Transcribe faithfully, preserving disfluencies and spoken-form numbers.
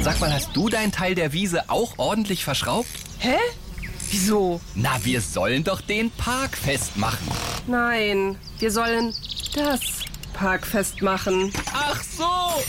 Sag mal, hast du deinen Teil der Wiese auch ordentlich verschraubt? Hä? Wieso? Na, wir sollen doch den Park festmachen. Nein, wir sollen das Parkfest machen. Ach so!